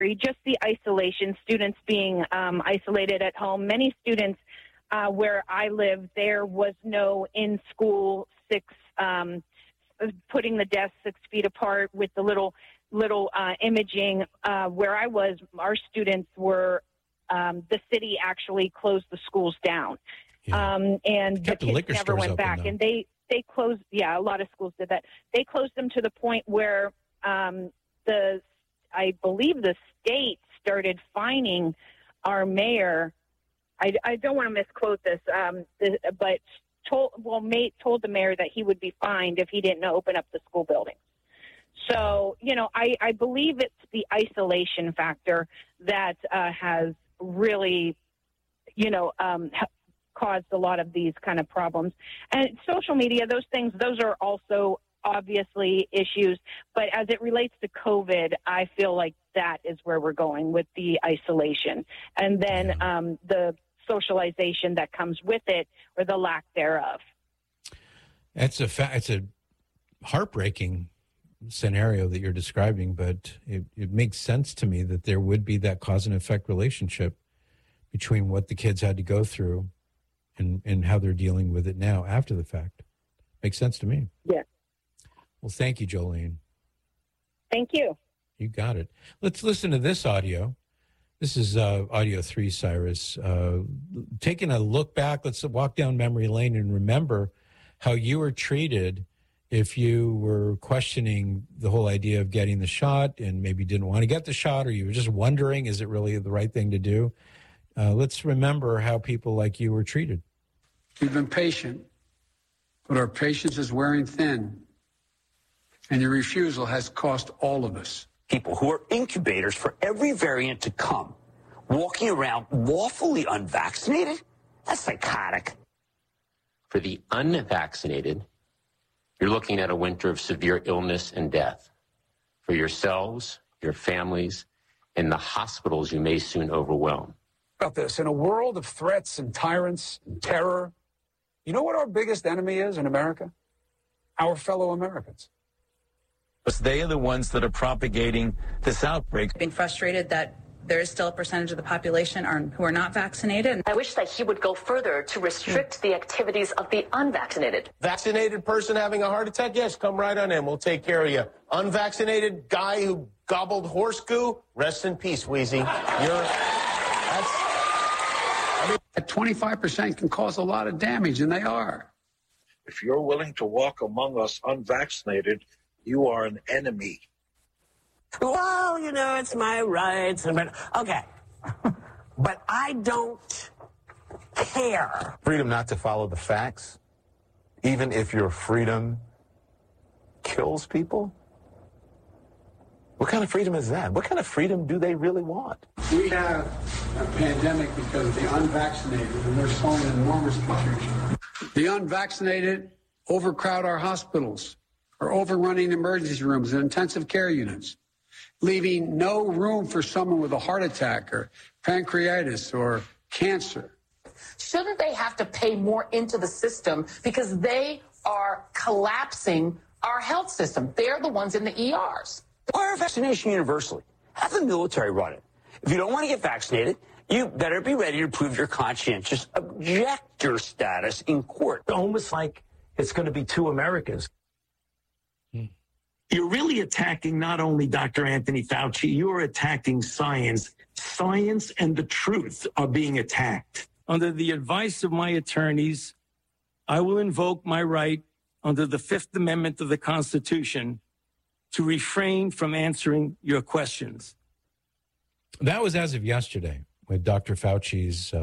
just the isolation, students being isolated at home. Many students where I live, there was no in-school putting the desks 6 feet apart with the little imaging. Where I was, our students were, the city actually closed the schools down. Yeah. And the kids never went back. Though. And they closed, a lot of schools did that. They closed them to the point where I believe the state started fining our mayor. I don't want to misquote this, but told the mayor that he would be fined if he didn't open up the school buildings. So, I believe it's the isolation factor that has really, caused a lot of these kind of problems. And social media, those are also obviously issues. But as it relates to COVID, I feel like that is where we're going with the isolation. And then the socialization that comes with it, or the lack thereof. It's a heartbreaking scenario that you're describing, but it makes sense to me that there would be that cause and effect relationship between what the kids had to go through and how they're dealing with it now after the fact. Makes sense to me. Yeah. Well, thank you, Jolene. Thank you. You got it. Let's listen to this audio. This is audio 3, Cyrus. Taking a look back, let's walk down memory lane and remember how you were treated if you were questioning the whole idea of getting the shot and maybe didn't want to get the shot, or you were just wondering, is it really the right thing to do? Let's remember how people like you were treated. We've been patient, but our patience is wearing thin, and your refusal has cost all of us. People who are incubators for every variant to come, walking around lawfully unvaccinated? That's psychotic. For the unvaccinated, you're looking at a winter of severe illness and death. For yourselves, your families, and the hospitals you may soon overwhelm. About this, in a world of threats and tyrants and terror, you know what our biggest enemy is in America? Our fellow Americans. Because they are the ones that are propagating this outbreak. Being frustrated that there is still a percentage of the population who are not vaccinated. I wish that he would go further to restrict the activities of the unvaccinated. Vaccinated person having a heart attack? Yes, come right on in. We'll take care of you. Unvaccinated guy who gobbled horse goo? Rest in peace, Wheezy. That 25% can cause a lot of damage, and they are. If you're willing to walk among us unvaccinated, you are an enemy. Well, it's my rights. Okay. But I don't care. Freedom not to follow the facts, even if your freedom kills people? What kind of freedom is that? What kind of freedom do they really want? We have a pandemic because of the unvaccinated, and they're showing enormous confusion. The unvaccinated overcrowd our hospitals, are overrunning emergency rooms and intensive care units, leaving no room for someone with a heart attack or pancreatitis or cancer. Shouldn't they have to pay more into the system because they are collapsing our health system? They're the ones in the ERs. Require vaccination universally. Have the military run it. If you don't want to get vaccinated, you better be ready to prove your conscientious objector status in court. Almost like it's going to be two Americas. You're really attacking not only Dr. Anthony Fauci, you're attacking science. Science and the truth are being attacked. Under the advice of my attorneys, I will invoke my right under the Fifth Amendment of the Constitution to refrain from answering your questions. That was as of yesterday with Dr. Fauci's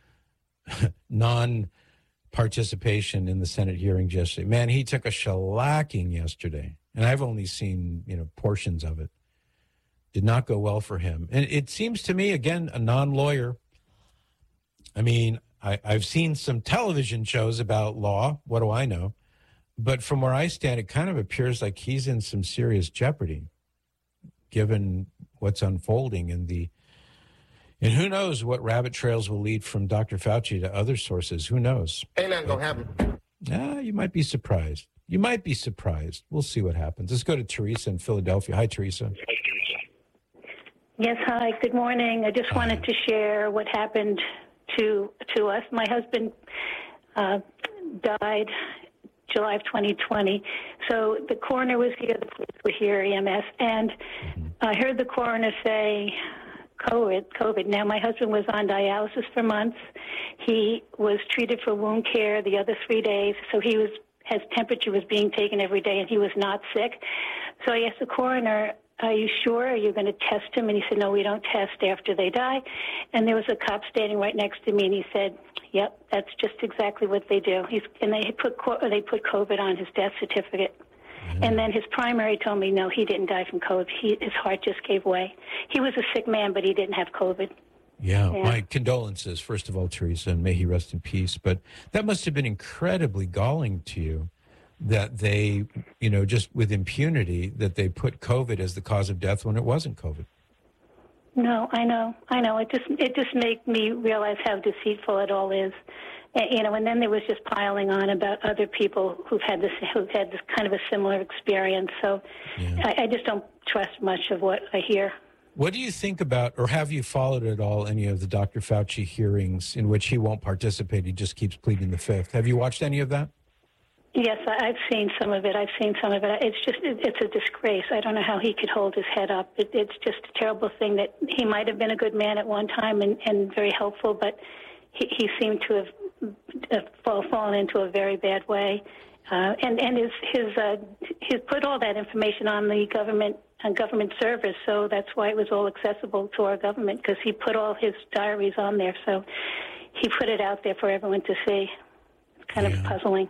non-participation in the Senate hearings yesterday. Man, he took a shellacking yesterday. And I've only seen, portions of it. Did not go well for him. And it seems to me, again, a non-lawyer. I mean, I've seen some television shows about law. What do I know? But from where I stand, it kind of appears like he's in some serious jeopardy, given what's unfolding and who knows what rabbit trails will lead from Dr. Fauci to other sources. Who knows? Ain't nothing gonna happen. You might be surprised. You might be surprised. We'll see what happens. Let's go to Teresa in Philadelphia. Hi, Teresa. Yes, hi, good morning. I just wanted to share what happened to us. My husband died July of 2020. So the coroner was here, the police were here, EMS, and I heard the coroner say COVID. Now, my husband was on dialysis for months. He was treated for wound care the other 3 days, so his temperature was being taken every day, and he was not sick. So I asked the coroner, are you sure? Are you going to test him? And he said, no, we don't test after they die. And there was a cop standing right next to me, and he said, yep, that's just exactly what they do. And they put COVID on his death certificate. And then his primary told me, no, he didn't die from COVID. His heart just gave way. He was a sick man, but he didn't have COVID. Yeah, my condolences, first of all, Teresa, and may he rest in peace. But that must have been incredibly galling to you that they, just with impunity, that they put COVID as the cause of death when it wasn't COVID. No, I know. It just made me realize how deceitful it all is. And then there was just piling on about other people who've had this kind of a similar experience. So I just don't trust much of what I hear. What do you think about, or have you followed at all, any of the Dr. Fauci hearings in which he won't participate? He just keeps pleading the fifth. Have you watched any of that? Yes, I've seen some of it. It's a disgrace. I don't know how he could hold his head up. It's just a terrible thing that he might have been a good man at one time and very helpful, but he seemed to have fallen into a very bad way. And he's put all that information on the government servers, so that's why it was all accessible to our government, because he put all his diaries on there. So he put it out there for everyone to see. It's kind of puzzling.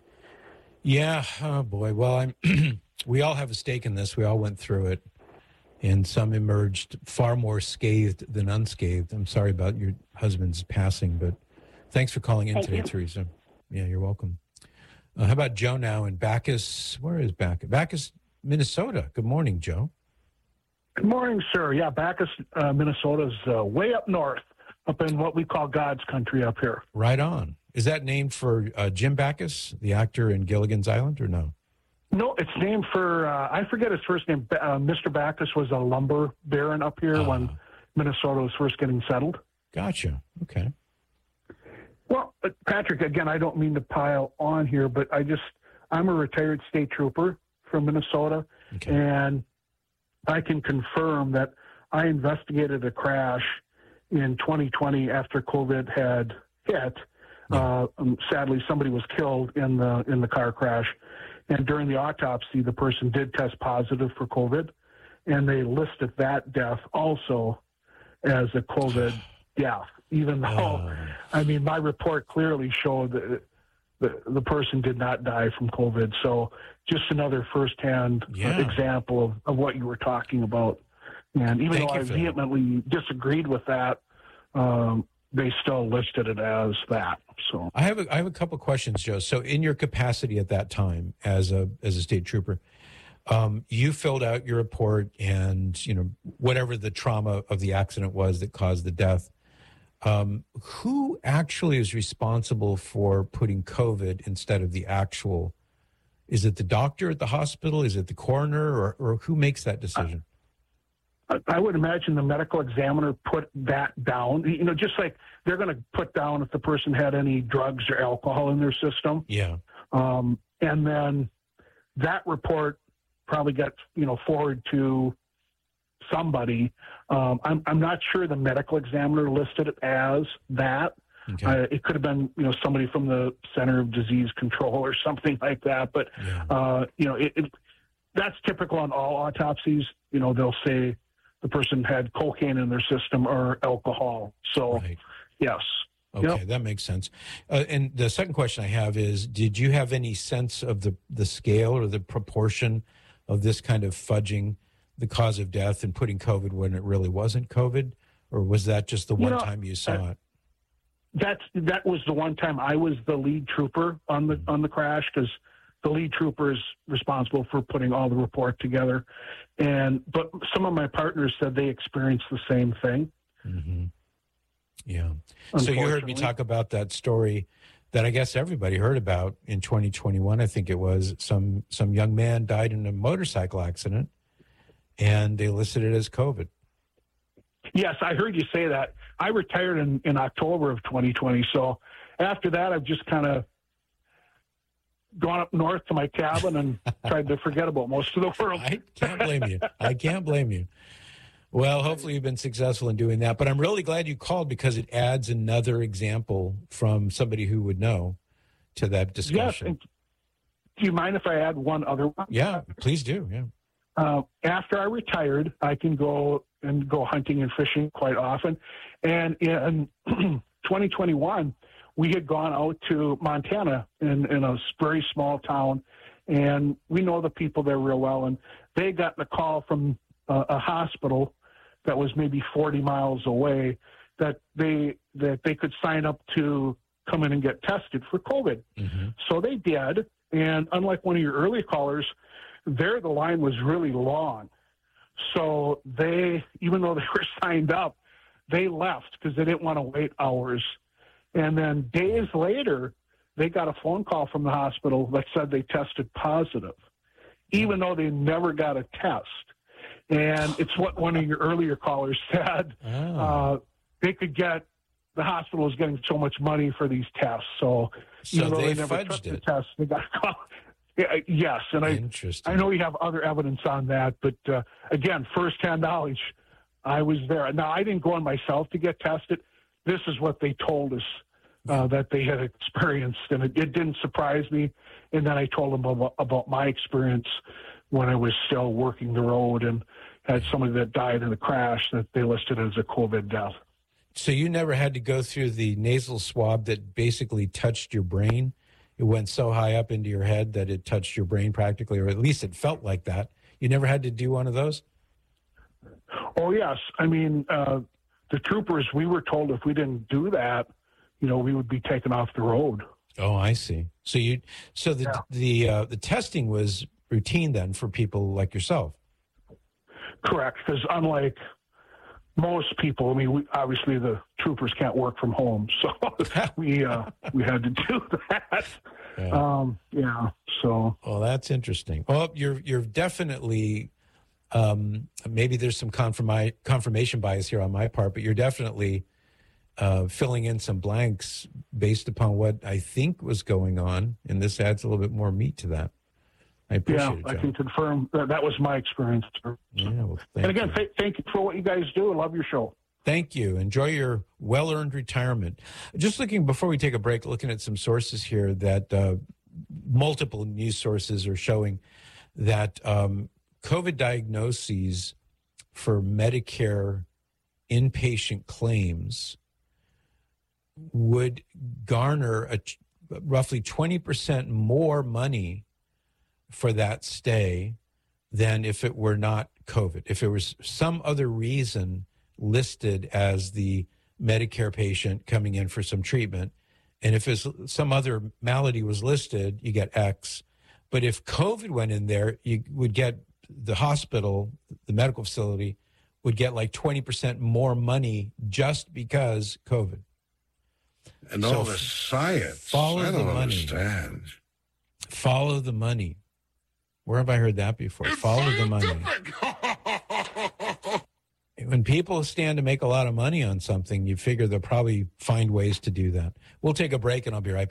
Yeah. Oh, boy. Well, we all have a stake in this. We all went through it, and some emerged far more scathed than unscathed. I'm sorry about your husband's passing, but thanks for calling in today, Teresa. Yeah, you're welcome. How about Joe now in Bacchus? Where is Bacchus? Bacchus, Minnesota. Good morning, Joe. Good morning, sir. Yeah, Bacchus, Minnesota's way up north, up in what we call God's country up here. Right on. Is that named for Jim Bacchus, the actor in Gilligan's Island, or no? No, it's named for, I forget his first name. Mr. Bacchus was a lumber baron up here when Minnesota was first getting settled. Gotcha. Okay. Well, Patrick, again, I don't mean to pile on here, but I'm a retired state trooper from Minnesota, and I can confirm that I investigated a crash in 2020 after COVID had hit. Sadly, somebody was killed in the car crash, and during the autopsy, the person did test positive for COVID, and they listed that death also as a COVID death, even though, my report clearly showed that the person did not die from COVID. So just another firsthand example of what you were talking about. And even though I vehemently disagreed with that, they still listed it as that. So I have a couple of questions, Joe. So in your capacity at that time as a state trooper, you filled out your report, and whatever the trauma of the accident was that caused the death. Who actually is responsible for putting COVID instead of the actual? Is it the doctor at the hospital? Is it the coroner, or who makes that decision? I would imagine the medical examiner put that down, just like they're going to put down if the person had any drugs or alcohol in their system. Yeah. And then that report probably got, forwarded to somebody. I'm not sure the medical examiner listed it as that. Okay. It could have been, somebody from the Center of Disease Control or something like that. But, that's typical on all autopsies. They'll say the person had cocaine in their system or alcohol. So, yes. Okay, that makes sense. And the second question I have is, did you have any sense of the scale or the proportion of this kind of fudging the cause of death and putting COVID when it really wasn't COVID? Or was that just the one time you saw it? That was the one time I was the lead trooper on the crash, because the lead trooper is responsible for putting all the report together. But some of my partners said they experienced the same thing. Mm-hmm. Yeah. So you heard me talk about that story that I guess everybody heard about in 2021. I think it was some young man died in a motorcycle accident, and they listed it as COVID. Yes, I heard you say that. I retired in October of 2020. So after that, I've just kind of gone up north to my cabin and tried to forget about most of the world. I can't blame you. I can't blame you. Well, hopefully you've been successful in doing that. But I'm really glad you called because it adds another example from somebody who would know to that discussion. Yes. Do you mind if I add one other one? Yeah, please do. Yeah. After I retired, I can go hunting and fishing quite often. And in 2021, we had gone out to Montana in a very small town, and we know the people there real well. And they got a call from a hospital that was maybe 40 miles away that they could sign up to come in and get tested for COVID. Mm-hmm. So they did. And unlike one of your earlier callers, there the line was really long. So they, even though they were signed up, they left because they didn't want to wait hours. And then days later, they got a phone call from the hospital that said they tested positive, even though they never got a test. And it's what one of your earlier callers said. They could get, the hospital is getting so much money for these tests. So even though they never took the test, they got a call. Yes, and I know you have other evidence on that, but again, firsthand knowledge, I was there. Now, I didn't go on myself to get tested. This is what they told us that they had experienced, and it didn't surprise me. And then I told them about my experience when I was still working the road and had somebody that died in a crash that they listed as a COVID death. So you never had to go through the nasal swab that basically touched your brain? It went so high up into your head that it touched your brain practically, or at least it felt like that. You never had to do one of those? Oh, yes. I mean, the troopers, we were told if we didn't do that, we would be taken off the road. Oh, I see. So the testing was routine then for people like yourself? Correct, because unlike most people, I mean, obviously the troopers can't work from home, so we had to do that. Yeah. So. Well, that's interesting. Well, you're definitely maybe there's some confirmation bias here on my part, but you're definitely filling in some blanks based upon what I think was going on, and this adds a little bit more meat to that. I appreciate it, John. I can confirm that was my experience. Yeah, well, and again, thank you for what you guys do. I love your show. Thank you. Enjoy your well-earned retirement. Just looking, before we take a break, looking at some sources here that multiple news sources are showing that COVID diagnoses for Medicare inpatient claims would garner roughly 20% more money for that stay than if it were not COVID. If it was some other reason listed as the Medicare patient coming in for some treatment, and if it's some other malady was listed, you get X. But if COVID went in there, you would get the hospital, the medical facility, would get like 20% more money just because COVID. And all the science. I don't understand. Follow the money. Where have I heard that before? Follow the money. When people stand to make a lot of money on something, you figure they'll probably find ways to do that. We'll take a break and I'll be right back.